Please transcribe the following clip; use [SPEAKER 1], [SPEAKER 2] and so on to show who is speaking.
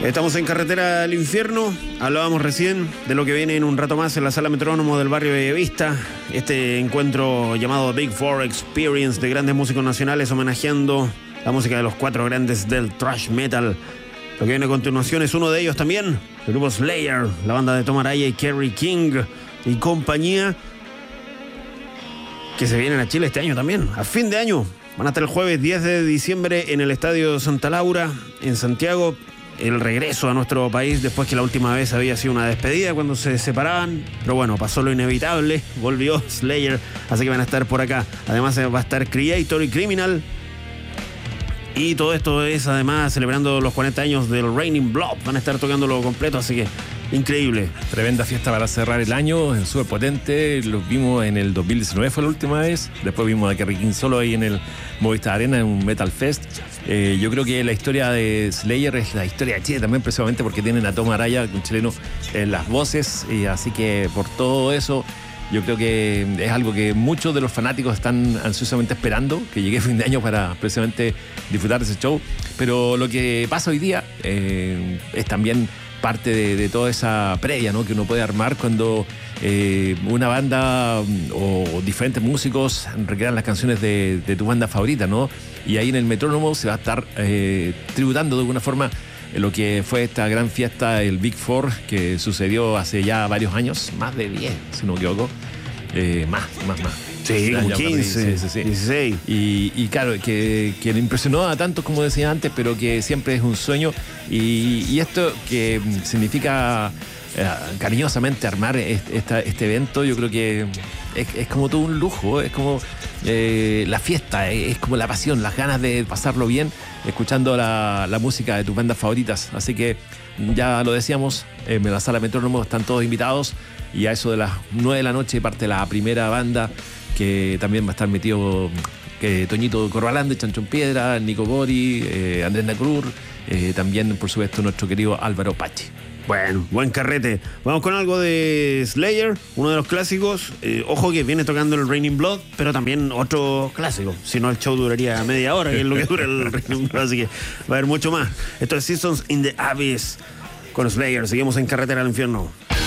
[SPEAKER 1] Estamos en Carretera al Infierno. Hablábamos recién de lo que viene en un rato más en la Sala Metrónomo del barrio Bellavista. Este encuentro llamado Big Four Experience de grandes músicos nacionales homenajeando la música de los 4 grandes del thrash metal. Lo que viene a continuación es uno de ellos también, el grupo Slayer, la banda de Tom Araya y Kerry King y compañía, que se vienen a Chile este año también, a fin de año. Van a estar el jueves 10 de diciembre en el Estadio Santa Laura, en Santiago. El regreso a nuestro país después que la última vez había sido una despedida cuando se separaban, pero bueno, pasó lo inevitable, volvió Slayer, así que van a estar por acá. Además va a estar Creator y Criminal, y todo esto es además celebrando los 40 años del Raining Blood. Van a estar tocándolo completo, así que increíble.
[SPEAKER 2] Tremenda fiesta para cerrar el año, súper potente. Los vimos en el 2019, fue la última vez. Después vimos a Kerry King solo ahí en el Movistar Arena, en un Metal Fest. Yo creo que la historia de Slayer es la historia de Chile también, precisamente porque tienen a Tom Araya, un chileno, en las voces. Así que por todo eso, yo creo que es algo que muchos de los fanáticos están ansiosamente esperando, que llegue fin de año para precisamente disfrutar de ese show. Pero lo que pasa hoy día es también parte de toda esa previa, ¿no?, que uno puede armar cuando una banda o diferentes músicos recrean las canciones de tu banda favorita, ¿no? Y ahí en el Metrónomo se va a estar tributando de alguna forma lo que fue esta gran fiesta, el Big Four, que sucedió hace ya varios años, más de 10, si no me equivoco. Más.
[SPEAKER 1] Sí, como 15, sí. 16.
[SPEAKER 2] Y claro, que le impresionó a tantos, como decía antes, pero que siempre es un sueño. Y esto que significa cariñosamente armar este evento, yo creo que es como todo un lujo, es como la fiesta, es como la pasión, las ganas de pasarlo bien escuchando la música de tus bandas favoritas. Así que ya lo decíamos, en la Sala Metrónomo están todos invitados, y a eso de las 9 de la noche parte la primera banda, que también va a estar metido Toñito Corbalán, Chanchón Piedra, Nico Gori, Andrés Nacrur, también por supuesto nuestro querido Álvaro Pachi.
[SPEAKER 1] Bueno, buen carrete. Vamos con algo de Slayer, uno de los clásicos. Ojo que viene tocando el Raining Blood, pero también otro clásico. Si no, el show duraría media hora, que es lo que dura el Raining Blood, así que va a haber mucho más. Esto es Seasons in the Abyss con Slayer. Seguimos en Carretera al Infierno.